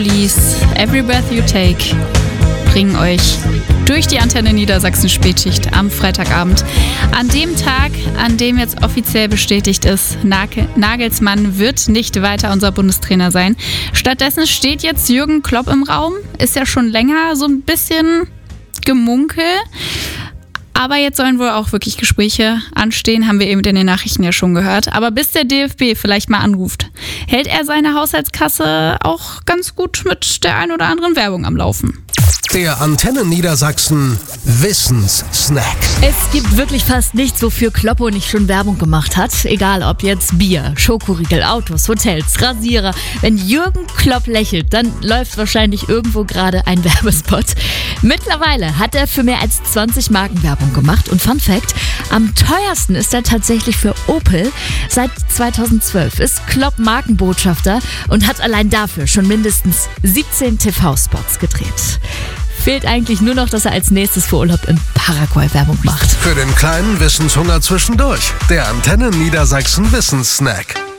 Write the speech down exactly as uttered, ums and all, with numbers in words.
Please, Every Breath You Take bringen euch durch die Antenne Niedersachsen Spätschicht am Freitagabend. An dem Tag, an dem jetzt offiziell bestätigt ist, Nagelsmann wird nicht weiter unser Bundestrainer sein. Stattdessen steht jetzt Jürgen Klopp im Raum. Ist ja schon länger so ein bisschen Gemunkel. Aber jetzt sollen wohl auch wirklich Gespräche anstehen, haben wir eben in den Nachrichten ja schon gehört. Aber bis der D F B vielleicht mal anruft, hält er seine Haushaltskasse auch ganz gut mit der ein oder anderen Werbung am Laufen. Der Antenne Niedersachsen Wissenssnack. Es gibt wirklich fast nichts, wofür Kloppo nicht schon Werbung gemacht hat. Egal ob jetzt Bier, Schokoriegel, Autos, Hotels, Rasierer. Wenn Jürgen Klopp lächelt, dann läuft wahrscheinlich irgendwo gerade ein Werbespot. Mittlerweile hat er für mehr als zwanzig Marken Werbung gemacht. Und Fun Fact, am teuersten ist er tatsächlich für Opel. Seit zweitausendzwölf ist Klopp Markenbotschafter und hat allein dafür schon mindestens siebzehn T V-Spots gedreht. Fehlt eigentlich nur noch, dass er als nächstes für Urlaub in Paraguay Werbung macht. Für den kleinen Wissenshunger zwischendurch. Der Antenne Niedersachsen Wissenssnack.